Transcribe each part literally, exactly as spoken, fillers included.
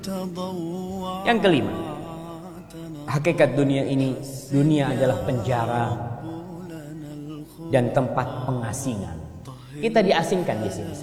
Yang kelima, hakikat dunia ini, dunia adalah penjara dan tempat pengasingan. Kita diasingkan di sini.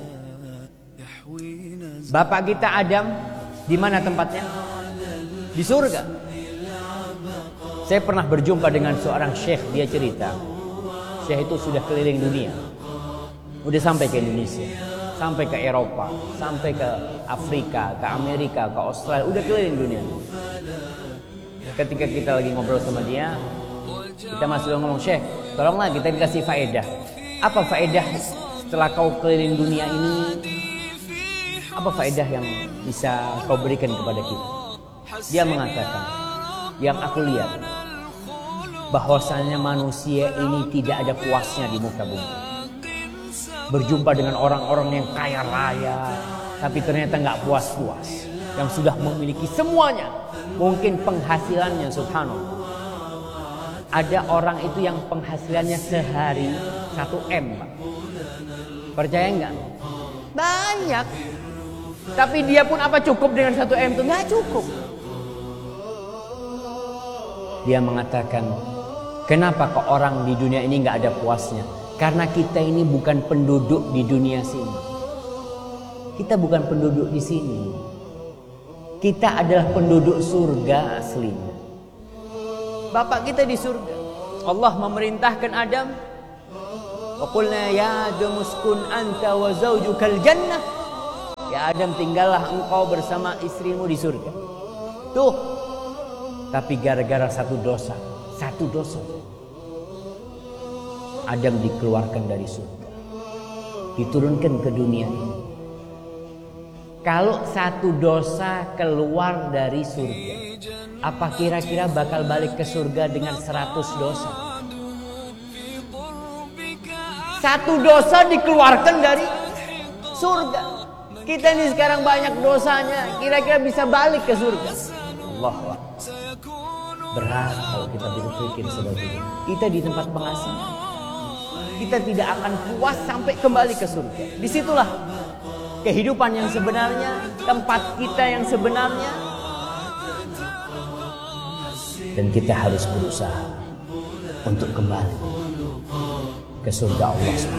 Bapak kita Adam, di mana tempatnya? Di surga. Saya pernah berjumpa dengan seorang syekh, dia cerita, syekh itu sudah keliling dunia, udah sampai ke Indonesia, sampai ke Eropa, sampai ke Afrika, ke Amerika, ke Australia, udah keliling dunia. Ketika kita lagi ngobrol sama dia, kita masih ngomong, syekh, tolonglah kita dikasih faedah. Apa faedah setelah kau keliling dunia ini? Apa faedah yang bisa kau berikan kepada kita? Dia mengatakan, yang aku lihat, bahwasanya manusia ini tidak ada puasnya di muka bumi. Berjumpa dengan orang-orang yang kaya raya, tapi ternyata nggak puas-puas. Yang sudah memiliki semuanya, mungkin penghasilannya, subhanallah. Ada orang itu yang penghasilannya sehari satu M, Pak. Percaya nggak? Banyak. Tapi dia pun apa cukup dengan satu M itu? Nggak cukup. Dia mengatakan, kenapa kok orang di dunia ini nggak ada puasnya? Karena kita ini bukan penduduk di dunia sini. Kita bukan penduduk di sini. Kita adalah penduduk surga aslinya. Bapak kita di surga. Allah memerintahkan Adam, wa qulna ya Adam uskun anta wa zawjukal jannah. Ya Adam, tinggallah engkau bersama istrimu di surga. Tuh. Tapi gara-gara satu dosa, satu dosa, Adam dikeluarkan dari surga, diturunkan ke dunia ini. Kalau satu dosa keluar dari surga, apa kira-kira bakal balik ke surga dengan seratus dosa? Satu dosa dikeluarkan dari surga. Kita ini sekarang banyak dosanya, kira-kira bisa balik ke surga? Allah, berat kalau kita berpikir seperti itu. Kita di tempat pengasingan, kita tidak akan puas sampai kembali ke surga. Disitulah kehidupan yang sebenarnya, tempat kita yang sebenarnya. Dan kita harus berusaha untuk kembali ke surga Allah subhanahu wa taala.